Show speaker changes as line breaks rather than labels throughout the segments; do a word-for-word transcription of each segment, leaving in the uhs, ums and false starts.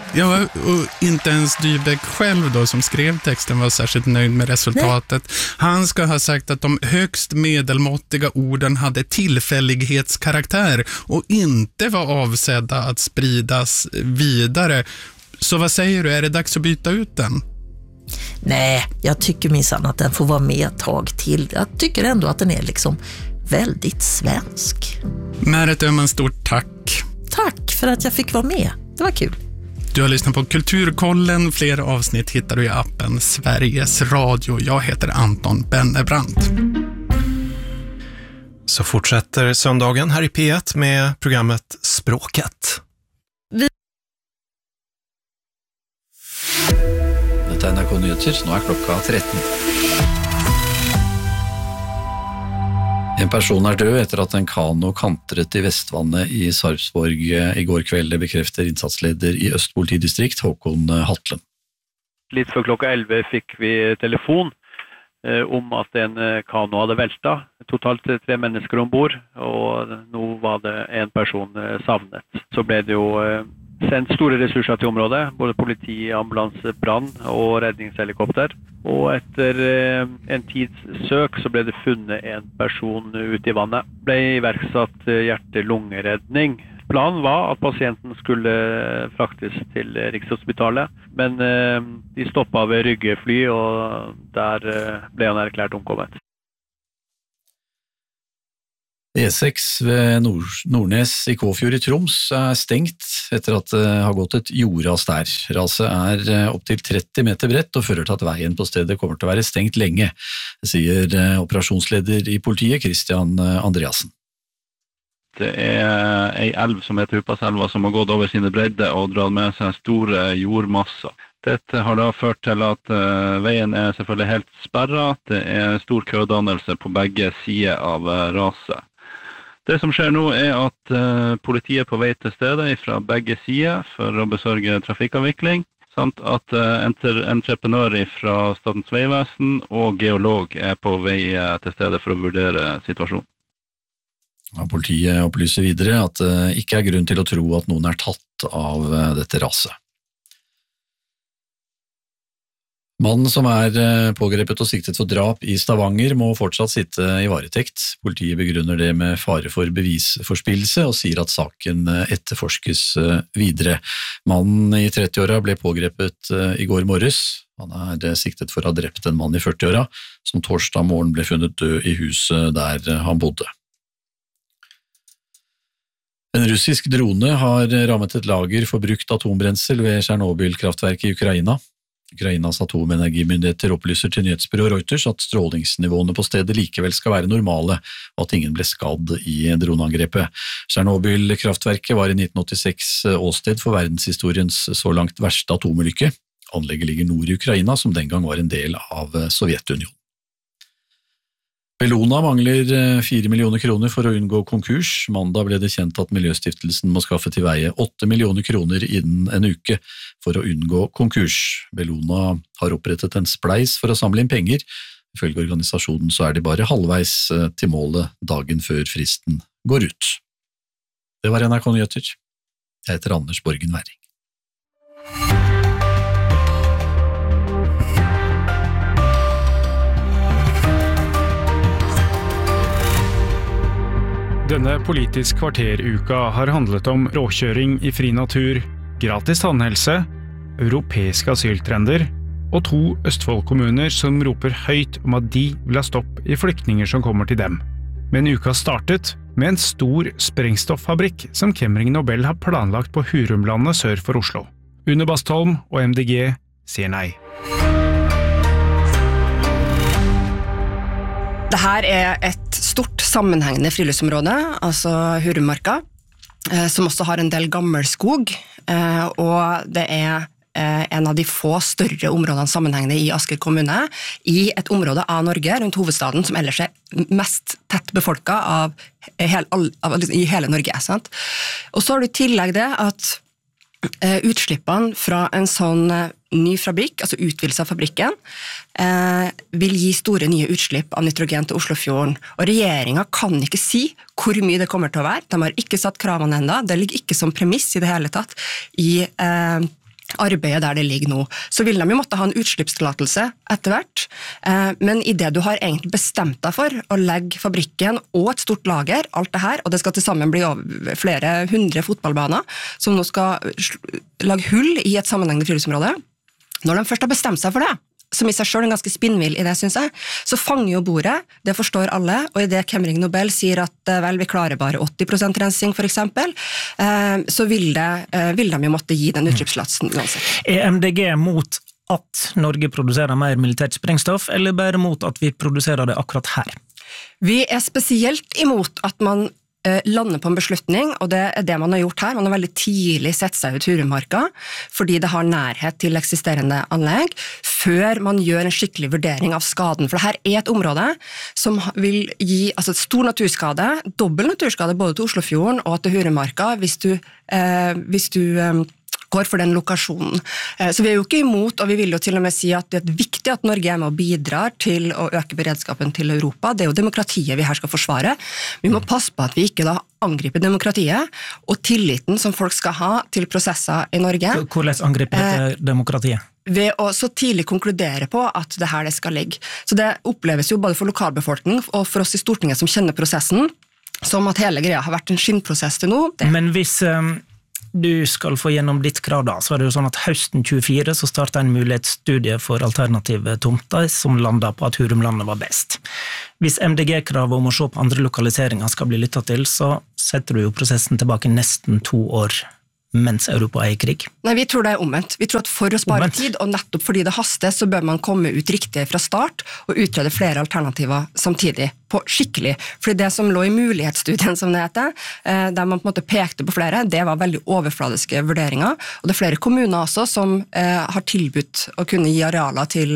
Ja, och inte ens Dybeck själv då som skrev texten var särskilt nöjd med resultatet. Nej. Han ska ha sagt att de högst medelmåttiga orden hade tillfällighetskaraktär och inte var avsedda att spridas vidare. Så vad säger du, är det dags att byta ut den?
Nej, jag tycker minsann att den får vara med ett tag till. Jag tycker ändå att den är liksom väldigt svensk.
Märet Öhman, stort tack.
Tack för att jag fick vara med. Det var kul.
Du har lyssnat på Kulturkollen. Fler avsnitt hittar du i appen Sveriges Radio. Jag heter Anton Bennebrandt.
Så fortsätter söndagen här i P ett med programmet Språket. Vi...
Dette er N R K Nyheter. Nå er klokka tretten. En person er død etter at en kano kantret i Vestvannet i Sarpsborg i går kveld, det bekrefter innsatsleder i Øst politidistrikt, Håkon Hatlen.
Litt før klokka elleve fikk vi telefon eh, om at en kano hadde velta. Totalt tre mennesker ombord, og nå var det en person eh, savnet. Så ble det jo eh, sendt store ressurser til området, både politi, ambulanse, brann og redningshelikopter. Og etter eh, en tids søk så ble det funnet en person ute i vannet. Ble iverksatt eh, hjerte-lungeredning. Planen var at pasienten skulle fraktes til Rikshospitalet, men eh, de stoppet ved Rygge fly, og der eh, ble han erklært omkommet.
E seks ved Nord Nordnes i Kåfjord i Troms er stengt etter at det har gått et jordras der. Raset er opp til tretti meter bredt og fører til at veien på stedet kommer til å være stengt lenge, sier operasjonsleder i politiet, Christian Andreasen.
Det er en elv som heter Huppaselva som har gått over sine bredde og dratt med seg store jordmasser. Dette har da ført til at uh, veien er selvfølgelig helt sperret. Det er stor kødannelse på begge sider av uh, raset. Det som skjer nå er at uh, politiet er på vei til stedet fra begge sider for å besørge trafikkavvikling, samt at uh, enter entreprenør fra Statens Vegvesen og geolog er på vei uh, til stedet for å vurdere situasjonen.
Ja, politiet opplyser videre at det ikke er grunn til å tro at noen er tatt av uh, dette raset. Mannen som er pågrepet og siktet for drap i Stavanger må fortsatt sitte i varetekt. Politiet begrunner det med fare for bevisforspillelse og sier at saken etterforskes videre. Mannen i trettiåra ble pågrepet i går morges. Han er siktet for å ha drept en mann i førtiåra, som torsdag morgen ble funnet død i huset der han bodde. En russisk drone har rammet et lager for brukt atombrensel ved Tsjernobyl-kraftverket i Ukraina. Ukrainas atomenergimyndigheter opplyser til nyhetsbyrå Reuters at strålingsnivåene på stedet likevel skal være normale, og at ingen ble skadd i droneangrepet. Tsjernobyl-kraftverket var i nitten åttiseks åsted for verdenshistoriens så langt verste atomulykke. Anlegget ligger nord i Ukraina, som den gang var en del av Sovjetunionen. Bellona mangler fire millioner kroner for å unngå konkurs. Mandag ble det kjent at Miljøstiftelsen må skaffe til veie åtte millioner kroner innen en uke for å unngå konkurs. Bellona har opprettet en spleis for å samle inn penger. Ifølge organisasjonen så er de bare halvveis til målet dagen før fristen går ut. Det var N R K Nyheter. Jeg heter Anders Borgen Werring.
Denne Politisk kvarteruka har handlet om råkjøring i fri natur, gratis tannhelse, europeiske asyltrender og to Østfold-kommuner som roper høyt om at de vil ha stopp i flyktninger som kommer til dem. Men uka startet med en stor sprengstofffabrikk som Chemring Nobel har planlagt på Hurumlandet sør for Oslo. Une Bastholm og M D G sier nei.
Dette er et stort sammenhengende friluftsområde, altså Hurummarka, som også har en del gammel skog, og det er en av de få større områdene sammenhengende i Asker kommune, i et område av Norge, rundt hovedstaden, som ellers er mest tett befolket av, hel, av i hele Norge. Sant? Og så har du i tillegg det at utslippene fra en sånn ny fabrikk, altså utvidelse av fabrikken, eh, vil gi store nye utslipp av nitrogen til Oslofjorden. Og regjeringen kan ikke si hvor mye det kommer til å være. De har ikke satt kravene enda. Det ligger ikke som premiss i det hele tatt i, eh, arbeidet der det ligger nå. Så vil de jo måtte ha en utslippstillatelse etter hvert, eh, men i det du har egentlig bestemt deg for å legge fabrikken og et stort lager, alt det her, og det skal til sammen bli over flere hundre fotballbaner, som nå skal lage hull i et sammenhengende friluftsområde. Når de først har bestemt seg for det, som i seg selv er ganske spinnvill i det, synes jeg, så fanger jo bordet, det forstår alle, og i det Chemring Nobel sier at vel, vi klarer bare åtti prosent rensing for eksempel, eh, så vil, det, eh, vil de jo måtte gi den utslippslatsen uansett.
Er M D G mot at Norge produserer mer militært sprengstoff, eller bare mot at vi produserer det akkurat her?
Vi er spesielt imot at man lande på en beslutning, og det er det man har gjort her. Man har veldig tidlig sett seg ut Hurumarka, fordi det har nærhet til eksisterende anlegg, før man gjør en skikkelig vurdering av skaden. For det her er et område som vil gi altså et stor naturskade, dobbelt naturskade både til Oslofjorden og til Hurumarka, hvis du, eh, hvis du eh, går for den lokasjonen. Så vi er jo ikke imot, og vi vil jo til og med si at det er viktig at Norge er med og bidrar til å øke beredskapen til Europa. Det er jo demokratiet vi her skal forsvare. Vi må passe på at vi ikke da angriper demokratiet, og tilliten som folk skal ha til prosesser i Norge.
Hvordan angriper dette demokratiet?
Ved å så tidlig konkludere på at det her det skal ligge. Så det oppleves jo både for lokalbefolkning og for oss i Stortinget som kjenner prosessen, som at hele greia har vært en skinnprosess til nå. Det.
Men hvis um, du skal få gjennom ditt krav da, så er det jo sånn at høsten tjuefire så startet en mulighetsstudie for alternative tomter som landet på at Hurumlandet var best. Hvis M D G-kravet om å se på andre lokaliseringer skal bli lyttet til, så setter du jo prosessen tilbake nesten to år mens Europa er i krig.
Nei, vi tror det er omvendt. Vi tror at for å spare omvendt. tid, og nettopp fordi det haster, så bør man komme ut riktig fra start og utrede flere alternativer samtidig, på skikkelig. Fordi det som lå i mulighetsstudien, som det heter, der man på en måte pekte på flere, det var veldig overfladiske vurderinger, og det er flere kommuner også som eh, har tilbudt å kunne gi arealer til,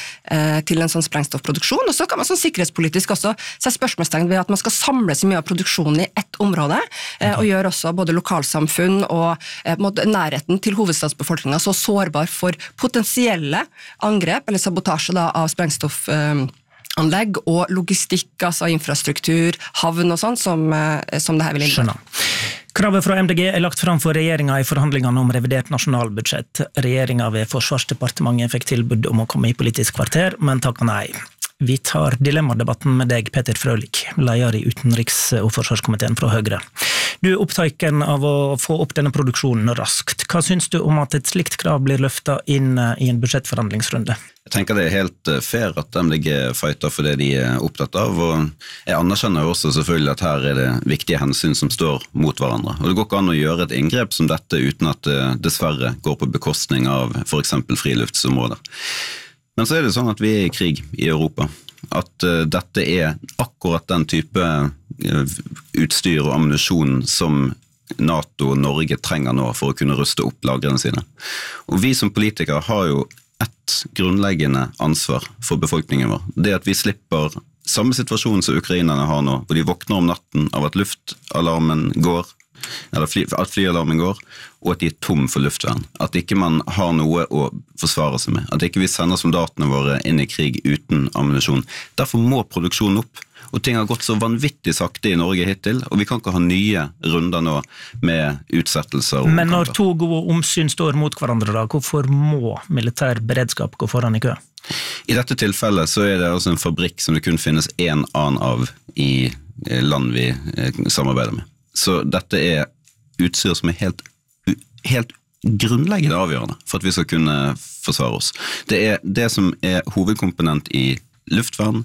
eh, til en sånn sprengstoffproduksjon, og så kan man sånn sikkerhetspolitisk også se spørsmålstegn ved at man skal samle så mye av produksjonen i ett område, eh, og gjøre også både lokalsamfunn og eh, nærheten til hovedstadsbefolkningen så sårbar for potensielle angrep eller sabotasje da, av sprengstoff eh, anlegg og logistikk, altså infrastruktur, havn og sånn, som, som det her vil inngå.
Skjønner. Kravet fra M D G er lagt fram for regjeringen i forhandlingene om revidert nasjonalbudsjett. Regjeringen ved Forsvarsdepartementet fikk tilbud om å komme i politisk kvarter, men takket nei. Vi tar dilemmadebatten med deg, Peter Frølich, leder i utenriks- og forsvarskomiteen fra Høyre. Du er opptaken av å få opp denne produksjonen raskt. Hva synes du om at et slikt krav blir løftet inn i en budsjettforhandlingsrunde?
Jeg tenker det er helt fair at M D G fighter for det de er opptatt av, og jeg anerkjenner jo også selvfølgelig at her er det viktige hensyn som står mot hverandre. Og det går ikke an å gjøre et inngrep som dette uten at det dessverre går på bekostning av for eksempel friluftsområder. Men så er det sånn at vi er i krig i Europa, at uh, dette er akkurat den type uh, utstyr og ammunisjon som NATO og Norge trenger nå for å kunne ruste opp lagrene sine. Og vi som politikere har jo et grunnleggende ansvar for befolkningen vår. Det at vi slipper samme situasjon som ukrainerne har nå, hvor de våkner om natten av at luftalarmen går, eller fly, at flyalarmen går, og at de er tom for luftvern. At ikke man har noe å forsvare seg med. At ikke vi sender soldatene våre inn i krig uten ammunisjon. Derfor må produksjonen opp. Og ting har gått så vanvittig sakte i Norge hittil, og vi kan ikke ha nye runder nå med utsettelser.
Men når to gode omsyn står mot hverandre da, hvorfor må militær beredskap gå foran i kø?
I dette tilfellet så er det altså en fabrikk som det kun finnes en annen av i land vi samarbeider med. Så dette er utstyr som er helt, helt grunnleggende avgjørende for at vi skal kunne forsvare oss. Det er det som er hovedkomponent i luftvern,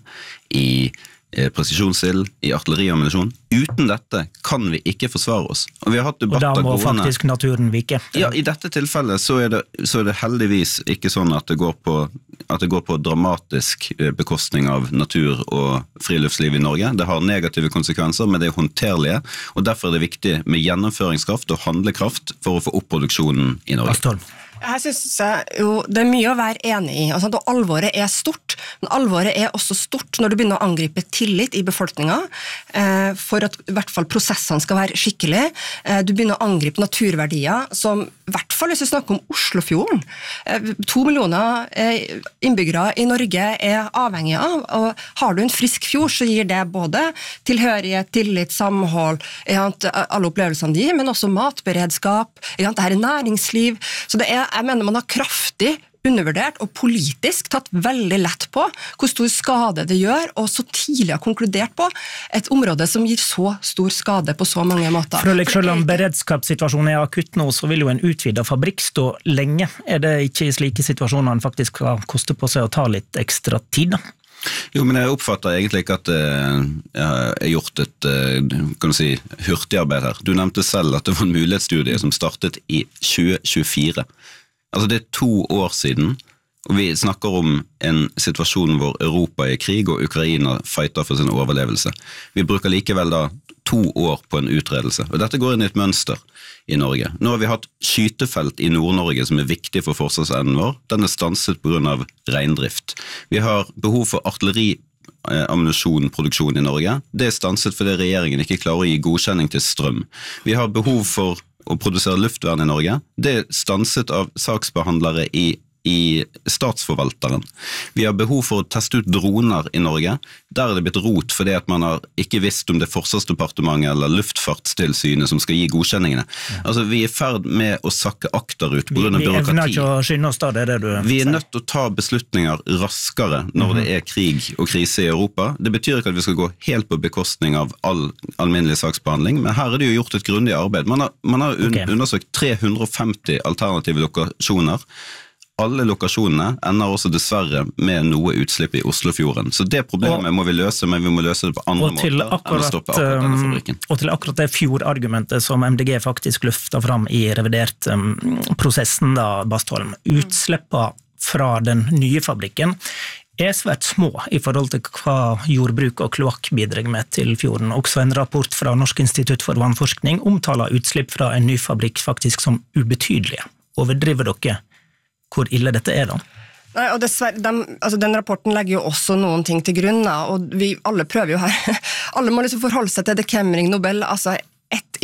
i presisjonsild, i artilleriammunisjon. Uten dette kan vi ikke forsvare oss. Og, vi har hatt debatter
og da må
gående.
Faktisk naturen vike.
Ja, i dette tilfellet så er, det, så er det heldigvis ikke sånn at det går på, at det går på dramatisk bekostning av natur og friluftsliv i Norge. Det har negative konsekvenser, men det er håndterlige, og derfor er det viktig med gjennomføringskraft og handlekraft for å få opp produksjonen i Norge.
Astolf.
Her synes jeg jo det er mye å være enig i, altså, og alvoret er stort, men alvoret er også stort når du begynner å angripe tillit i befolkningen, eh, for at i hvert fall prosessene skal være skikkelig. Eh, du begynner å angripe naturverdier som i hvert fall lyst til å snakke om Oslofjorden. To millioner innbyggere i Norge er avhengige av, og har du en frisk fjord, så gir det både tilhørighet, tillit, samhold, alle opplevelsene de, men også matberedskap, det her er næringsliv. Så det er, jeg mener man har kraftig undervurdert og politisk tatt veldig lett på hvor stor skade det gjør, og så tidlig har konkludert på et område som gir så stor skade på så mange måter.
Frølich, selv om beredskapssituasjonen er akutt nå, så vil jo en utvidet fabrikk stå lenge. Er det ikke i slike situasjoner man faktisk skal koste på seg å ta litt ekstra tid da?
Jo, men jeg oppfatter egentlig ikke at jeg har gjort et kan du si, hurtigarbeid her. Du nevnte selv at det var en mulighetsstudie som startet i tjue tjuefire. Altså det er to år siden, og vi snakker om en situasjon hvor Europa er i krig og Ukraina fighter for sin overlevelse. Vi bruker likevel da to år på en utredelse, og dette går inn i et mønster i Norge. Nå har vi hatt skytefelt i Nord-Norge som er viktig for forsvarsevnen vår. Den er stanset på grunn av reindrift. Vi har behov for artilleri ammunisjonproduksjon i Norge. Det er stanset fordi regjeringen ikke klarer å gi godkjenning til strøm. Vi har behov for å produsere luftvern i Norge. Det er stanset av saksbehandlere i, i statsforvalteren. Vi har behov for å teste ut droner i Norge. Der er det blitt rot fordi at man har ikke visst om det er Forsvarsdepartementet eller Luftfartstilsynet som skal gi godkjenningene. Altså, vi er i ferd med å sakke akterut på grunn av byråkrati.
Vi evner ikke å skynde oss da, det er det du
Vi er nødt til å ta beslutninger raskere når det er krig og krise i Europa. Det betyr ikke at vi skal gå helt på bekostning av all alminnelig saksbehandling, men her er det jo gjort et grundig arbeid. Man har, man har un- okay. undersøkt tre hundre og femti alternative lokasjoner. Alle lokasjonene ender også dessverre med noe utslipp i Oslofjorden. Så det problemet og, må vi løse, men vi må løse det på andre måter enn å stoppe akkurat denne fabrikken.
Og til akkurat det fjordargumentet som M D G faktisk løftet fram i revidert um, prosessen da, Bastholm. Utslippet fra den nye fabrikken er svært små i forhold til hva jordbruk og kloakk bidrar med til fjorden. Også en rapport fra Norsk institutt for vannforskning omtaler utslipp fra en ny fabrikk faktisk som ubetydelige. Overdriver dere hvor ille dette er da?
Nei, og dessverre, de, altså den rapporten legger jo også noen ting til grunn, da, og vi alle prøver jo her, alle må liksom forholde seg til det Chemring Nobel, altså et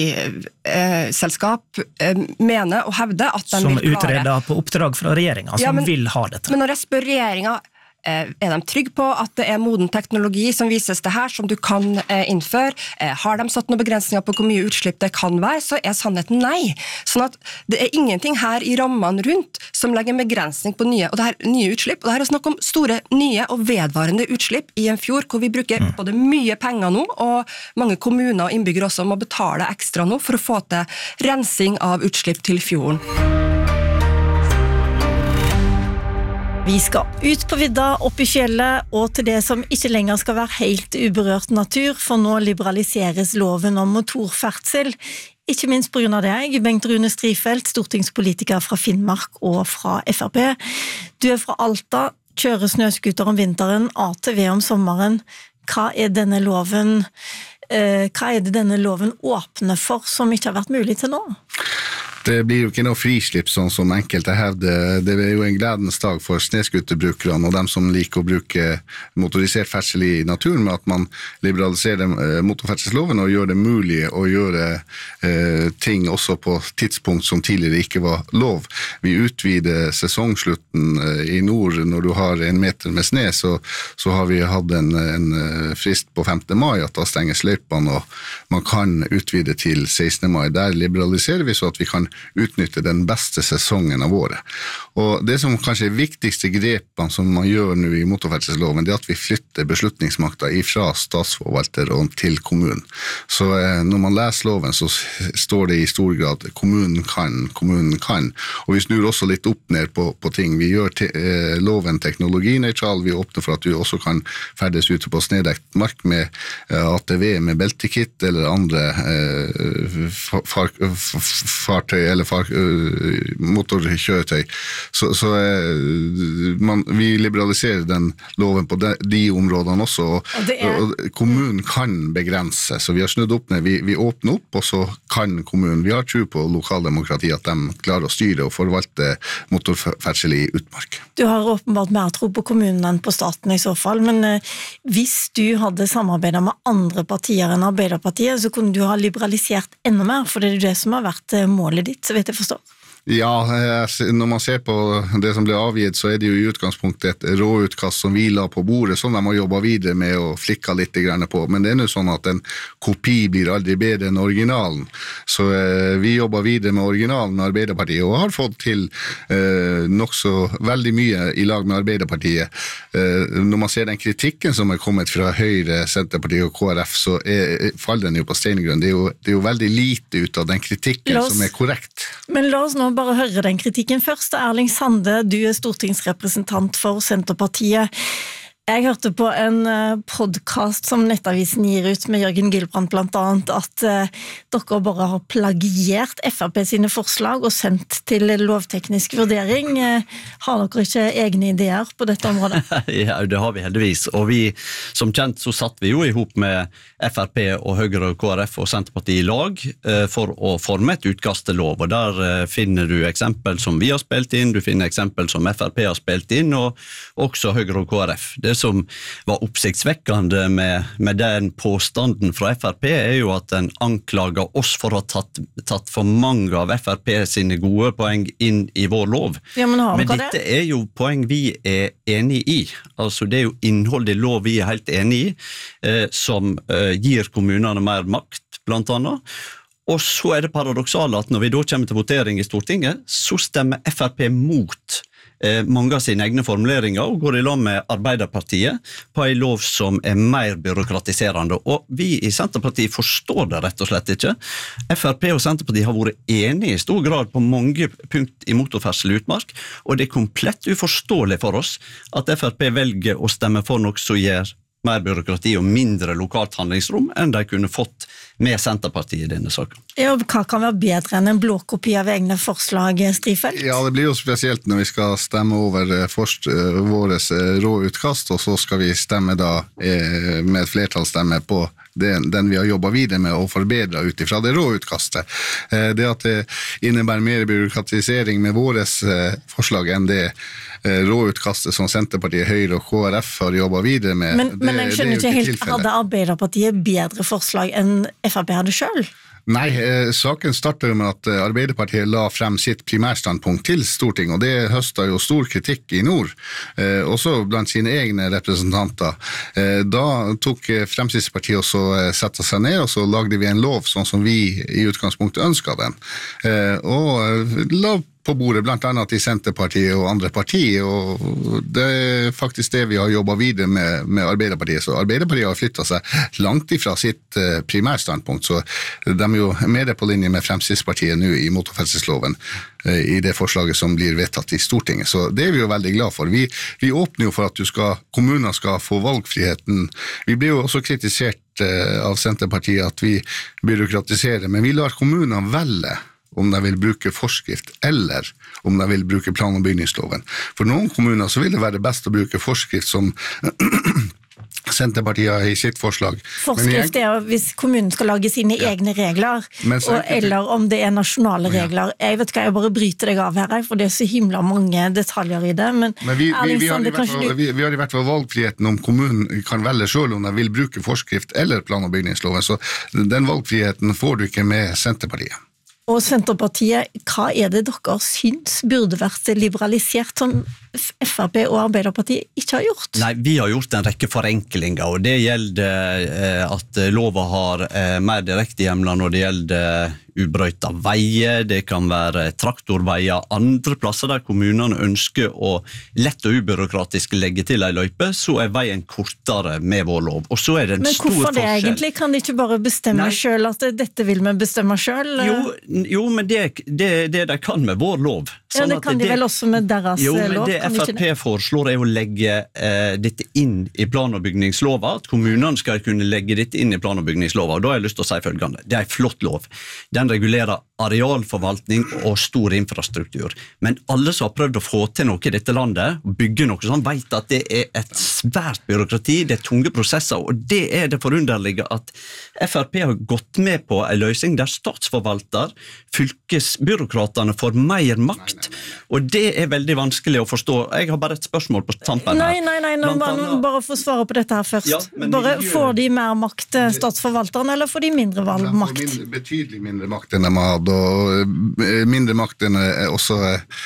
industriselskap eh, mener og hevder at de
som
vil klare...
Som utreder på oppdrag fra regjeringen, som ja, men, vil ha dette.
Men når jeg spør regjeringen, er de trygg på at det er moden teknologi som vises det her, som du kan innføre? Har de satt noen begrensninger på hvor mye utslipp det kan være, så er sannheten nei. Sånn at det er ingenting her i rammene rundt som legger en begrensning på nye, og det her, nye utslipp. Og det her er snakk om store, nye og vedvarende utslipp i en fjord, hvor vi bruker mm. både mye penger nå, og mange kommuner og innbyggere også må betale ekstra nå for å få til rensing av utslipp til fjorden.
Vi skal ut på vidda, opp i fjellet, og til det som ikke lenger skal være helt uberørt natur, for nå liberaliseres loven om motorferdsel. Ikke minst på grunn av deg, Bengt Rune Strifeldt, stortingspolitiker fra Finnmark og fra F R P. Du er fra Alta, kjører snøskuter om vinteren, A T V om sommeren. Hva er denne loven, eh, hva er det denne loven åpner for som ikke har vært mulig til nå?
Det blir jo ikke noe frislipp sånn som enkelte hevder. Det er jo en gledens dag for snøskuterbrukerne og dem som liker å bruke motorisert ferdsel i naturen, med at man liberaliserer motorferdselsloven og gjør det mulig å gjøre eh, ting også på tidspunkt som tidligere ikke var lov. Vi utvider sesongslutten i nord. Når du har en meter med snø, så, så har vi hatt en, en frist på femte mai, at da stenger løypene, og man kan utvide til sekstende mai. Der liberaliserer vi så at vi kan utnytte den beste sesongen av året. Og det som kanskje er viktigste grepene som man gjør nå i motorferdselsloven, det er at vi flytter beslutningsmakta ifra statsforvalter og til kommunen. Så eh, når man leser loven, så står det i stor grad kommunen kan, kommunen kan. Og vi snur også litt opp ned på, på ting. Vi gjør te, eh, loven teknologinøytral. Vi åpner for at du også kan ferdes ute på snedekt mark med eh, A T V, med beltekit eller andre eh, far, far, fartøy eller far, uh, motorkjøretøy. Så, så uh, man, vi liberaliserer den loven på de, de områdene også, og, og, er... og kommunen kan begrense, så vi har snudd opp ned, vi, vi åpner opp, og så kan kommunen, vi har tro på lokaldemokrati, at de klarer å styre og forvalte motorferdsel i utmark.
Du har åpenbart mer tro på kommunen enn på staten i så fall, men uh, hvis du hadde samarbeidet med andre partier enn Arbeiderpartiet, så kunne du ha liberalisert enda mer, for det er det som har vært uh, målet ditt, så vet jeg forstår.
Ja, når man ser på det som ble avgitt, så er det jo i utgangspunktet et råutkast som vi la på bordet, som de har jobbet videre med og flikket litt grann på. Men det er jo sånn at en kopi blir aldri bedre enn originalen. Så eh, vi jobber videre med originalen med Arbeiderpartiet, og har fått til eh, nok så veldig mye i lag med Arbeiderpartiet. Eh, når man ser den kritikken som er kommet fra Høyre, Senterpartiet og K R F, så er, faller den jo på steingrunn. Det er jo, det er jo veldig lite ut av den kritikken oss, som er korrekt.
Men la oss nå bare høre den kritikken først. Erling Sande, du er stortingsrepresentant for Senterpartiet. Jeg hørte på en podcast som Nettavisen gir ut med Jørgen Gilbrand blant annet, at uh, dere bare har plagiert F R P sine forslag og sendt til lovteknisk vurdering. Uh, har dere ikke egne ideer på dette området?
Ja, det har vi heldigvis. Og vi, som kjent, så satt vi jo ihop med F R P og Høyre og K R F og Senterpartiet i lag uh, for å forme et utkast til lov. Og der uh, finner du eksempel som vi har spilt inn, du finner eksempel som F R P har spilt inn, og også Høyre og K R F. Det som var oppsiktsvekkende med, med den påstanden fra F R P er jo at den anklager oss for å ha tatt, tatt for mange av F R P sine gode poeng inn i vår lov.
Ja, men
men dette er jo poeng vi er enig i. Altså det er jo innholdet i lov vi er helt enig i, eh, som eh, gir kommunene mer makt, blant annet. Og så er det paradoksale at når vi da kommer til votering i Stortinget, så stemmer F R P mot eh, mange av sine egne formuleringer og går i lag med Arbeiderpartiet på en lov som er mer byråkratiserende. Og vi i Senterpartiet forstår det rett og slett ikke. F R P og Senterpartiet har vært enige i stor grad på mange punkt i motorferdsel i utmark, og det er komplett uforståelig for oss at F R P velger å stemme for noe som gjør mer byråkrati og mindre lokalt handlingsrom enn de kunne fått med Senterpartiet i denne saken.
Ja, hva kan være bedre enn en blåkopi av egne forslag, Strifeldt?
Ja, det blir jo spesielt når vi skal stemme over forst, våres råutkast, og så skal vi stemme da eh, med et flertallsstemme på den, den vi har jobbet videre med og forbedret ut ifra det råutkastet. Eh, det at det innebærer mer byråkratisering med våres eh, forslag enn det eh, råutkastet som Senterpartiet, Høyre og K R F har jobbet videre med.
Men,
det,
men jeg skjønner ikke helt, tilfelle. Hadde Arbeiderpartiet bedre forslag enn F R P hadde selv?
Nei, eh, saken starter med at Arbeiderpartiet la frem sitt primærstandpunkt til Stortinget, og det høstet jo stor kritikk i nord, eh, også blant sine egne representanter. Eh, da tok Fremskrittspartiet også eh, sette seg ned, og så lagde vi en lov sånn som vi i utgangspunktet ønsket den. Eh, og eh, la på bordet, blant annet i Senterpartiet og andre partier, og det er faktisk det vi har jobbet videre med, med Arbeiderpartiet. Så Arbeiderpartiet har flyttet seg langt ifra sitt uh, primærstandpunkt, så de er jo mer på linje med Fremskrittspartiet nå i motorferdselsloven, uh, i det forslaget som blir vedtatt i Stortinget. Så det er vi jo veldig glad for. Vi, vi åpner jo for at du skal, kommuner skal få valgfriheten. Vi blir jo også kritisert uh, av Senterpartiet at vi byråkratiserer, men vi lar kommunene velge om de vil bruke forskrift, eller om de vil bruke plan- og bygningsloven. For noen kommuner så vil det være best å bruke forskrift som Senterpartiet har i sitt forslag.
Forskrift er hvis kommunen skal lage sine ja. egne regler, og, eller om det er nasjonale regler. Ja. Jeg vet hva, jeg bare bryter deg av her, for det er så himla mange detaljer i det. Men,
men vi, vi, vi, har
Sande,
fall,
du...
vi, vi har i hvert fall valgfriheten om kommunen kan velge selv om de vil bruke forskrift eller plan- og bygningsloven, så den valgfriheten får du ikke med Senterpartiet.
Og Senterpartiet, hva er det dere syns burde vært liberalisert som F R P og Arbeiderpartiet ikke har gjort?
Nei, vi har gjort en rekke forenklinger, og det gjelder eh, at lova har eh, mer direkte hjemler når det gjelder ubrøyta veier, det kan være traktorveier, andre plasser der kommunene ønsker å lett og ubyråkratisk legge til en løype, så er veien kortere med vår lov. Og så er det en
Men
stor forskjell.
Men hvorfor det egentlig? Kan de ikke bare bestemme selv at dette vil vi bestemme selv?
Jo, jo men det, det, det de kan med vår lov.
Sånn ja, det kan de det, vel også med deres
jo, men
lov?
Det F R P foreslår er å legge eh, dette inn i plan- og bygningslova, at kommunene skal kunne legge dette inn i plan- og bygningslova, og da har jeg lyst til å si følgende. Det er en flott lov. Den regulerer arealforvaltning og stor infrastruktur. Men alle som har prøvd å få til noe i dette landet, bygge noe sånn, vet at det er et svært byråkrati, det er tunge prosesser, og det er det forunderlige at F R P har gått med på en løsning der statsforvalter, fylkesbyråkratene får mer makt, Og det er veldig vanskelig å forstå. Jeg har bare et spørsmål på tampen her.
Nei, nei, nei, nå bare,
annet,
bare få svare på dette her først.
Ja,
bare
miljø...
Får de mer makt, statsforvalteren, eller får de mindre makt?
De får mindre, betydelig mindre makt enn de har hatt, og mindre makt enn også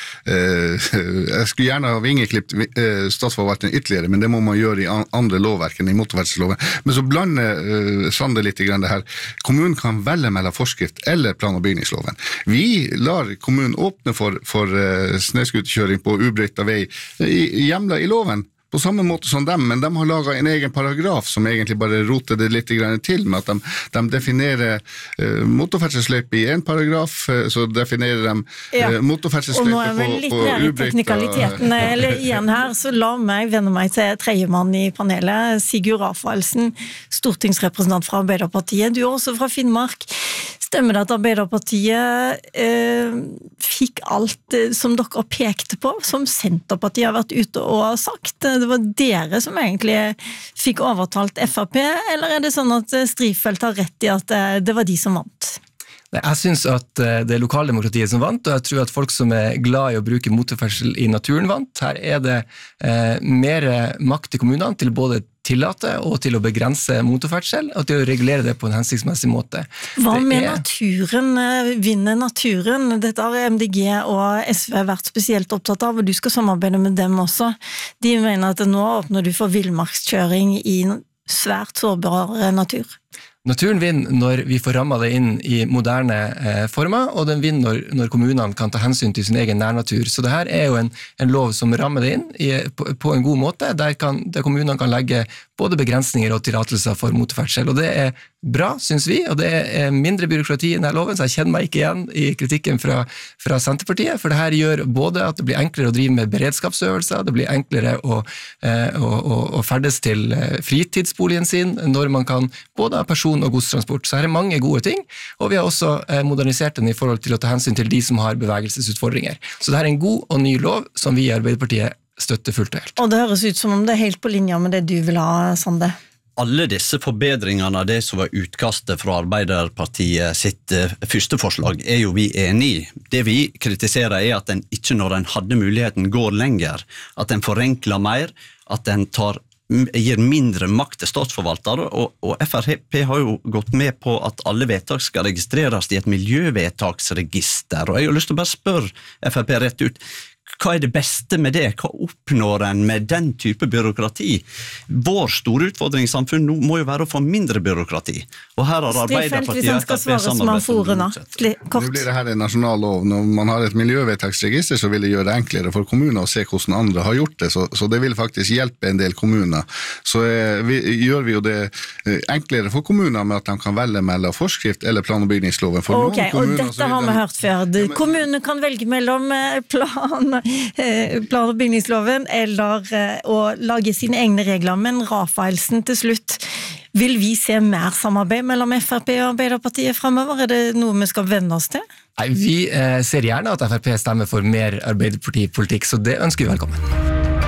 eh, jeg skulle gjerne ha vingeklipt eh, statsforvalteren ytterligere, men det må man gjøre i andre lovverk enn i motorferdselsloven. Men så blander eh, Sande litt i grann det her. Kommunen kan velge mellom forskrift eller plan- og bygningsloven. Vi lar kommunen åpne for, for uh, snøskuterkjøring på ubrøyta vei i, hjemlet i loven, på samme måte som dem, men de har laget en egen paragraf som egentlig bare roter det litt til, med at de, de definerer uh, motorferdselsløype i en paragraf, uh, så definerer de uh,
ja.
motorferdselsløype på, på ubrøyta... Og nå er vi litt nær i teknikaliteten,
eller igjen her, så la meg vende meg til tredjemann i panelet, Sigurd Rafaelsen, stortingsrepresentant fra Arbeiderpartiet, du er også fra Finnmark. Stemmer det at Arbeiderpartiet eh, fikk alt eh, som dere pekte på, som Senterpartiet har vært ute og har sagt? Det var dere som egentlig fikk overtalt F R P, eller er det sånn at Strifeldt har rett i at eh, det var de som vant?
Jeg synes at det er lokaldemokratiet som vant, og jeg tror at folk som er glad i å bruke motorferdsel i naturen vant. Her er det eh, mer makt i kommunene til både tillate og til å begrense motorferdsel, og til å regulere det på en hensiktsmessig måte.
Hva
det
med
er...
naturen? Vinner naturen? Dette har M D G og S V vært spesielt opptatt av, og du skal samarbeide med dem også. De mener at nå åpner du for villmarkskjøring i svært sårbar natur.
Naturen vinner når vi får rammet det inn i moderne eh, former, og den vinner når, når kommunene kan ta hensyn til sin egen nærnatur. Så det her er jo en, en lov som rammer det inn i, på, på en god måte, der, kan, der kommunene kan legge både begrensninger og tillatelser for motorferdsel. Og det er bra, synes vi, og det er mindre byråkrati i denne loven, så jeg kjenner meg ikke igjen i kritikken fra, fra Senterpartiet, for det her gjør både at det blir enklere å drive med beredskapsøvelser, det blir enklere å, eh, å, å, å ferdes til fritidsboligen sin, når man kan både ha person- og godstransport. Så her er mange gode ting, og vi har også eh, modernisert den i forhold til å ta hensyn til de som har bevegelsesutfordringer. Så det her er en god og ny lov som vi i Arbeiderpartiet støtter fullt og helt.
Og det høres ut som om det er helt på linje med det du vil ha, Sande.
Alle disse forbedringene av det som var utkastet fra Arbeiderpartiet sitt uh, første forslag, er jo vi enig i. Det vi kritiserer er at den ikke, når den hadde muligheten, går lenger. At den forenkler mer, at den tar, gir mindre makt til statsforvaltere, og, og F R P har jo gått med på at alle vedtak skal registreres i et miljøvedtaksregister. Og jeg har lyst til å bare spørre F R P rett ut, hva er det beste med det? Hva oppnår en med den type byråkrati? Vår store utfordring i samfunnet nå må jo være å få mindre byråkrati. Og her har Arbeiderpartiet
et F R P-samarbeid.
Nå blir det her en nasjonal lov. Når man har et miljøvedtaksregister, så vil det gjøre det enklere for kommuner å se hvordan andre har gjort det. Så, så det vil faktisk hjelpe en del kommuner. Så eh, vi, gjør vi jo det eh, enklere for kommuner med at de kan velge mellom forskrift eller plan- og bygningsloven. For
ok, og dette har vi hørt før. Kommunene kan velge mellom plan plan- og bygningsloven eller å lage sine egne regler, men Rafaelsen til slutt, vil vi se mer samarbeid mellom F R P og Arbeiderpartiet fremover? Er det noe vi skal vende oss til?
Nei, vi eh, ser gjerne at F R P stemmer for mer Arbeiderpartipolitikk, så det ønsker vi velkommen.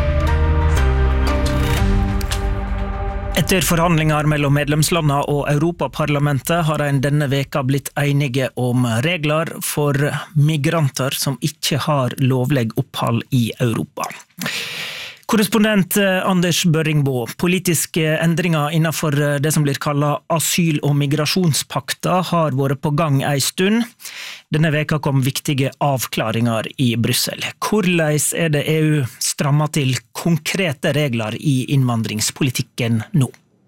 Etter forhandlinger mellom medlemslandene og Europaparlamentet har en denne veka blitt enige om regler for migranter som ikke har lovlig opphold i Europa. Korrespondent Anders Børringbo, politiske endringer innenfor det som blir kallet asyl- og migrasjonspakta har vært på gang en stund. Denne veka kom viktige avklaringer i Brussel. Hvordan er det E U strammer til konkrete regler i innvandringspolitikken nå?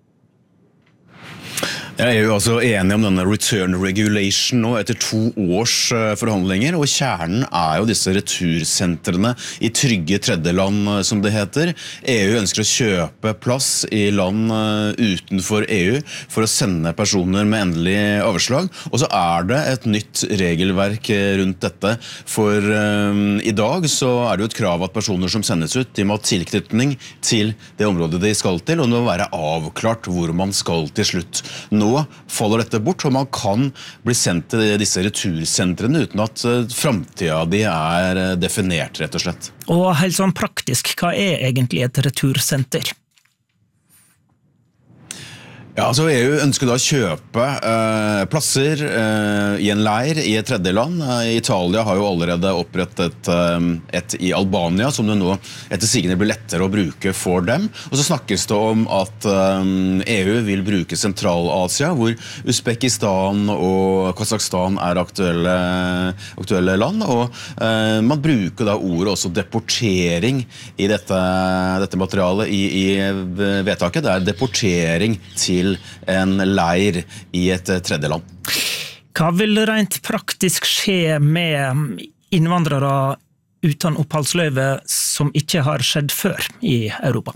Jeg er jo altså enig om denne return regulation nå etter to års forhandlinger, og kjernen er jo disse retursentrene i trygge tredjeland, som det heter. E U ønsker å kjøpe plass i land utenfor E U for å sende personer med endelig avslag, og så er det et nytt regelverk rundt dette, for um, i dag så er det jo et krav at personer som sendes ut, de må ha tilknytning til det området de skal til, og det må være avklart hvor man skal til slutt. Nå Nå faller dette bort, og man kan bli sendt til disse retursentrene uten at fremtiden de er definert, rett og slett.
Og helt sånn praktisk, hva er egentlig et retursenter?
Ja, altså E U ønsker da å kjøpe eh, plasser eh, i en leir i et tredjeland. Eh, Italia har jo allerede opprettet eh, et i Albania, som det nå etter sigende blir lettere å bruke for dem. Og så snakkes det om at eh, E U vil bruke Sentral-Asia, hvor Uzbekistan og Kazakhstan er aktuelle, aktuelle land. Og eh, man bruker da ordet også deportering i dette, dette materialet i, i vedtaket. Det er deportering til en leir i et tredje land.
Hva vil rent praktisk skje med innvandrere uten oppholdsløyve som ikke har skjedd før i Europa?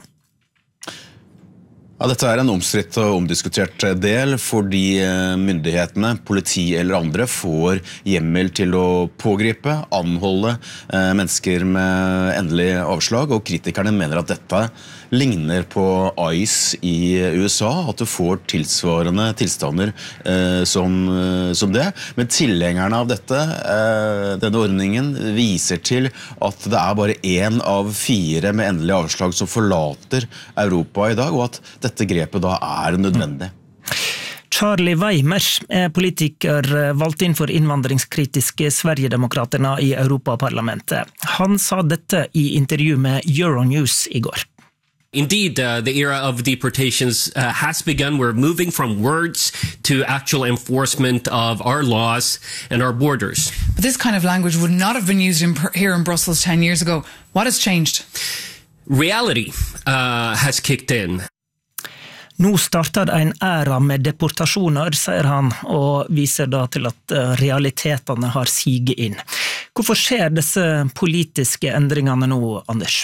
Ja, dette er en omstridt og omdiskutert del, fordi myndighetene, politi eller andre får hjemmel til å pågripe, anholde mennesker med endelig avslag, og kritikerne mener at dette ligner på ICE i U S A, at du får tilsvarende tilstander eh, som, som det. Men tilhengerne av dette, eh, denne ordningen, viser til at det er bare en av fire med endelig avslag som forlater Europa i dag, og at dette grepet da er nødvendig.
Charlie Weimers er politiker valgt inn for innvandringskritiske Sverigedemokraterna i Europaparlamentet. Han sa dette i intervju med Euronews i går.
Indeed, uh, the era of deportations uh, has begun. We're moving from words to actual enforcement of our laws and our borders.
But this kind of language would not have been used in, here in Brussels ten years ago. What has changed?
Reality uh, has kicked in.
Nå starter en æra med deportasjoner, sier han, og viser da til at realitetene har siget inn. Hvorfor skjer disse politiske endringene nå, Anders?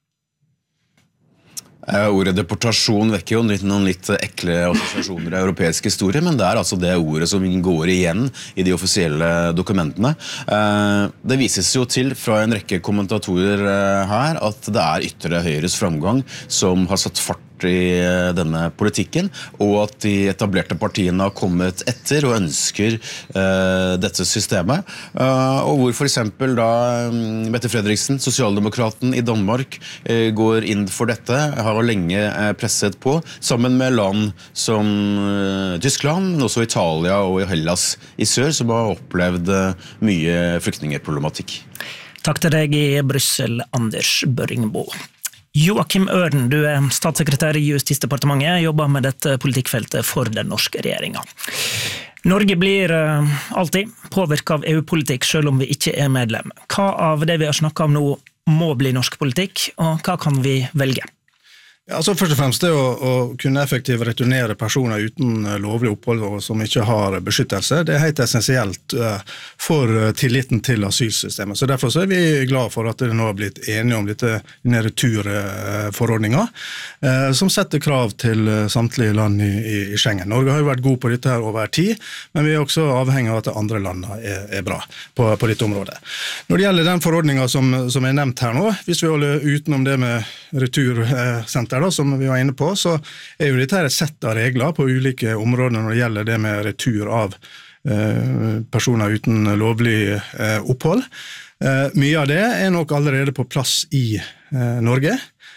Ordet deportasjon vekker jo noen litt ekle assosiasjoner i europeisk historie, men det er altså det ordet som går igjen i de offisielle dokumentene. Det vises jo til fra en rekke kommentatorer her at det er ytre høyres framgang som har satt fart i denne politikken, og at de etablerte partiene har kommet etter og ønsker uh, dette systemet. Uh, og hvor for eksempel da Mette Frederiksen, sosialdemokraten i Danmark, uh, går inn for dette, har lenge uh, presset på, sammen med land som uh, Tyskland, men også Italia og Hellas i sør, som har opplevd uh, mye flyktningeproblematikk.
Takk til deg i Brussel, Anders Børingbo. Joachim Ørn, du er statssekretær i Justisdepartementet, jobber med dette politikkfeltet for den norske regjeringen. Norge blir alltid påvirket av E U-politikk, selv om vi ikke er medlem. Hva av det vi har snakket om nå må bli norsk politikk, og hva kan vi velge?
Ja, altså først og fremst det å, å kunne effektivt returnere personer uten lovlig opphold og som ikke har beskyttelse, det er helt essensielt for tilliten til asylsystemet. Så derfor så er vi glad for at det nå har blitt enige om dette, denne returforordningen, som setter krav til samtlige land i, i Schengen. Norge har jo vært god på dette her over tid, men vi er også avhengig av at andre land er, er bra på, på dette området. Når det gjelder den forordningen som, som er nevnt her nå, hvis vi holder utenom det med retursenter, da, som vi var inne på, så er jo dette et sett av regler på ulike områder når det gjelder det med retur av eh, personer uten lovlig eh, opphold. Eh, mye av det er nok allerede på plass i eh, Norge.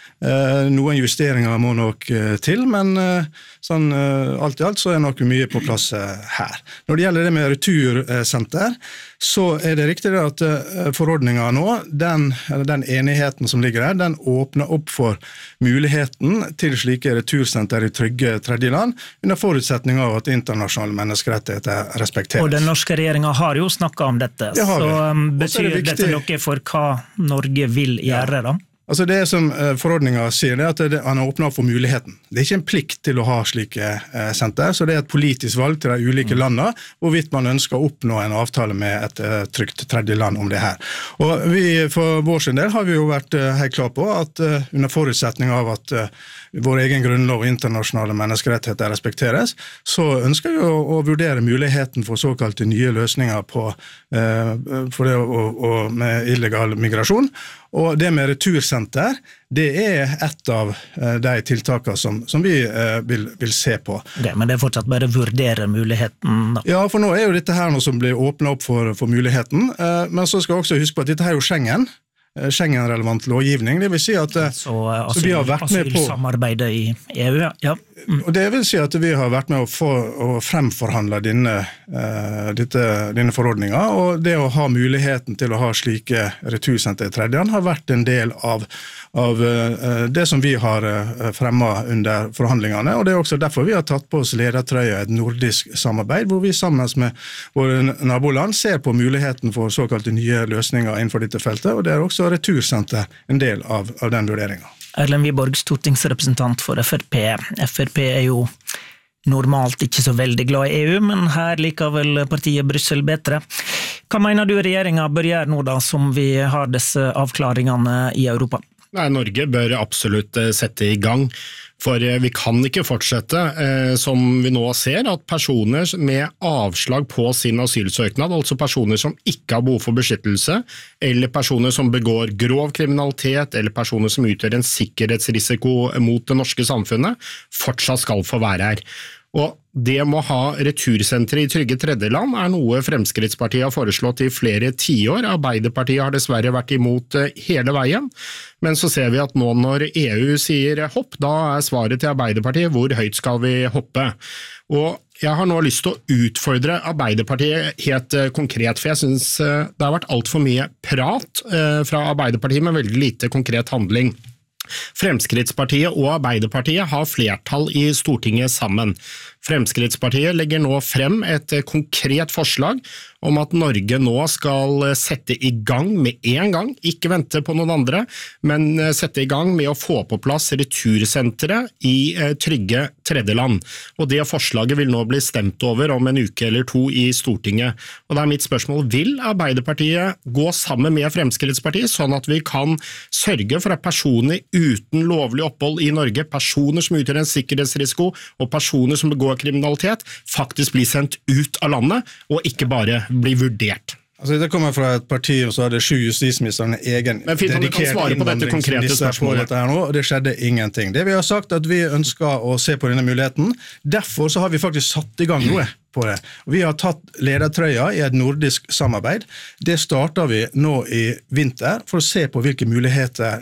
Eh, noen justeringer må nok eh, til, men eh, sånn, eh, alt i alt så er nok mye på plass eh, her. Når det gjelder det med retursenter, så er det riktig at eh, forordningen nå, den, eller den enigheten som ligger der, den åpner opp for muligheten til slike retursenter i trygge tredjeland, under forutsetning av at internasjonale menneskerettigheter respekteres.
Og den norske regjeringen har jo snakket om dette,
det
så
vi.
betyr
det
dette noe for hva Norge vil gjøre da?
Altså det som forordningen sier, det er at det, han har åpnet for muligheten. Det er ikke en plikt til å ha slike eh, senter, så det er et politisk valg til de ulike landene, hvorvidt man ønsker å oppnå en avtale med et eh, trygt tredje land om det her. Og vi, for vår sin del har vi jo vært eh, helt klar på at eh, under forutsetning av at eh, vår egen grunnlov og internasjonale menneskerettigheter respekteres, så ønsker vi å, å vurdere muligheten for såkalte nye løsninger på, eh, for det å, å, med illegal migrasjon. Og det med retursenter, det er et av uh, de tiltakene som, som vi uh, vil, vil se på.
Det, men det er fortsatt bare vurdere muligheten da.
Ja, for nå er jo dette her noe som blir åpnet opp for, for muligheten, uh, men så skal vi også huske på at dette her er jo Schengen, uh, Schengen-relevant lovgivning, det vil si at uh,
så, uh,
så vi har vært med på
asylsamarbeidet i E U, ja.
Og det vil si at vi har vært med å, få, å fremforhandle denne, uh, dette, denne forordningen, og det å ha muligheten til å ha slike retursenter i tredjeland har vært en del av, av uh, det som vi har uh, fremmet under forhandlingene, og det er også derfor vi har tatt på oss ledertrøya et nordisk samarbeid, hvor vi sammen med våre naboland ser på muligheten for såkalte nye løsninger innenfor dette feltet, og det er også retursenter en del av, av den vurderingen.
Erlend Wiborg, stortingsrepresentant for F R P. F R P er jo normalt ikke så veldig glad i E U, men her liker vel partiet Brussel bedre. Hva mener du regjeringen bør gjøre nå da, som vi har disse avklaringene i Europa?
Nei, Norge bør absolutt sette i gang, for vi kan ikke fortsette eh, som vi nå ser, at personer med avslag på sin asylsøknad, altså personer som ikke har behov for beskyttelse, eller personer som begår grov kriminalitet, eller personer som utgjør en sikkerhetsrisiko mot det norske samfunnet, fortsatt skal få være her. Og det må ha retursentre i trygge tredjeland er noe Fremskrittspartiet har foreslått i flere tiår. Arbeiderpartiet har dessverre vært imot hele veien, men så ser vi at nå når E U sier hopp, da er svaret til Arbeiderpartiet hvor høyt skal vi hoppe. Og jeg har nå lyst til å utfordre Arbeiderpartiet helt konkret, for jeg synes det har vært alt for mye prat fra Arbeiderpartiet med veldig lite konkret handling. Fremskrittspartiet og Arbeiderpartiet har flertall i Stortinget sammen. Fremskrittspartiet legger nå frem et konkret forslag om at Norge nå skal sette i gang med en gang, ikke vente på noen andre, men sette i gang med å få på plass retursentre i trygge tredjeland. Og det forslaget vil nå bli stemt over om en uke eller to i Stortinget. Og da er mitt spørsmål, vil Arbeiderpartiet gå sammen med Fremskrittspartiet, sånn at vi kan sørge for at personer uten lovlig opphold i Norge, personer som utgjør en sikkerhetsrisiko, og personer som begår kriminalitet, faktisk blir sendt ut av landet, og ikke bare blir vurdert?
Altså, det kommer fra et parti, og så hadde sju justisministerne egen
Men fint,
dedikert innvandringsminister på dette her nå, og det skjedde ingenting. Det vi har sagt at vi ønsker å se på denne muligheten, derfor så har vi faktisk satt i gang noe på det. Vi har tatt ledertrøya i et nordisk samarbeid. Det starter vi nå i vinter for å se på hvilke muligheter